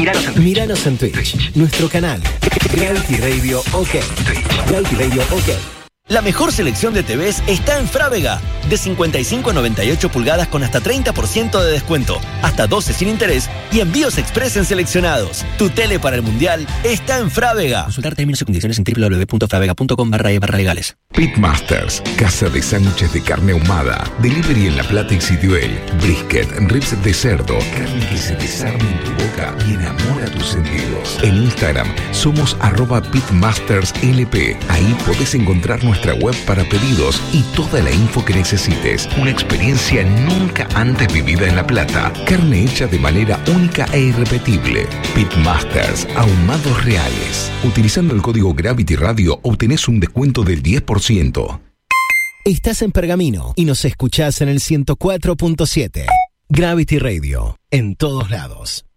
Míranos en Twitch. Nuestro canal. Gravity Radio OK. Gravity Radio OK. La mejor selección de TVs está en Frávega. De 55 a 98 pulgadas con hasta 30% de descuento, hasta 12 sin interés y envíos express en seleccionados. Tu tele para el Mundial está en Frávega. Consultar términos y condiciones en www.fravega.com/legales. Pitmasters, casa de sándwiches de carne ahumada. Delivery en La Plata y Sitioel. Brisket, ribs de cerdo, carne que se desarma en tu boca y enamora tus sentidos. En Instagram somos @pitmasterslp. Ahí podés encontrar nuestra web para pedidos y toda la info que necesites. Una experiencia nunca antes vivida en La Plata. Carne hecha de manera única e irrepetible. Pitmasters, ahumados reales. Utilizando el código Gravity Radio obtenés un descuento del 10%. Estás en Pergamino y nos escuchás en el 104.7. Gravity Radio, en todos lados.